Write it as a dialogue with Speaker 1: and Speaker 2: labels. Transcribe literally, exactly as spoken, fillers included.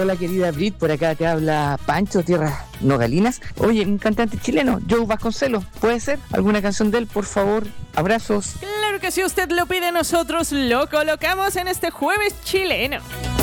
Speaker 1: hola querida Brit, por acá te habla Pancho, Tierras Nogalinas. Oye, un cantante chileno, Joe Vasconcelos, ¿puede ser? ¿Alguna canción de él, por favor? Abrazos.
Speaker 2: Claro que si usted lo pide, nosotros lo colocamos en este jueves chileno.